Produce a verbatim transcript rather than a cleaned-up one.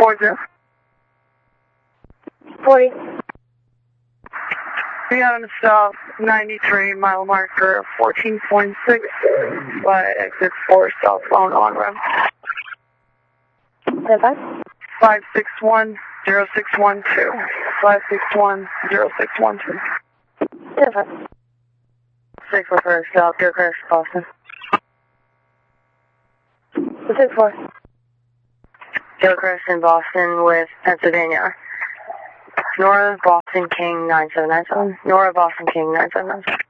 four zero. forty. We out on the south ninety-three mile marker fourteen point six by exit four southbound on ramp. five? five six one zero six one two. five six one zero six one two. five. six four four South Gilchrist, Boston. six four. Gilchrist in Boston with Pennsylvania. Nora Boston King nine seven nine seven. Nora Boston King nine seven nine seven.